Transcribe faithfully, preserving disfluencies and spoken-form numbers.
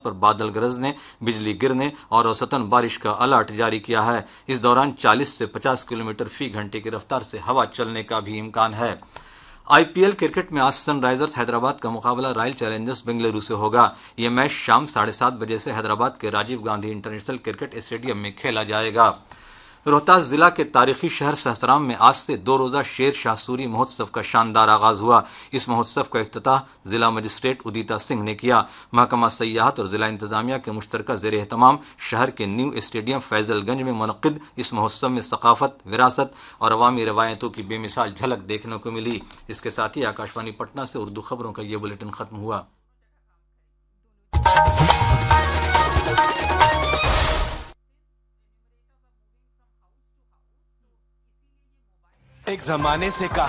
पर बादल गरजने, बिजली गिरने और औसतन बारिश का अलर्ट जारी किया है। इस दौरान चालीस से पचास किलोमीटर फी घंटे की रफ्तार से हवा चलने का भी इम्कान है। आईपीएल क्रिकेट में आज सनराइजर्स हैदराबाद का मुकाबला रॉयल चैलेंजर्स बेंगलुरु से होगा। यह मैच शाम साढ़े सात बजे से हैदराबाद के Rajiv Gandhi international cricket stadium में खेला जाएगा। रोहतास जिला के तारीखी शहर सहसराम में आज से दो रोजा शेर शाह सूरी महोत्सव का शानदार आगाज हुआ। इस महोत्सव का इफ्तिताह जिला मजिस्ट्रेट उदिता सिंह ने किया। महकमा सयाहत और जिला इंतजामिया के मुश्तरका ज़ेर एहतमाम शहर के न्यू स्टेडियम फैजलगंज में मुनक्किद इस महोत्सव में सकाफत, विरासत और अवामी रवायतों की बेमिसाल झलक देखने को मिली। इसके साथ ही आकाशवाणी पटना से उर्दू खबरों का ये बुलेटिन खत्म हुआ। एक जमाने से कहा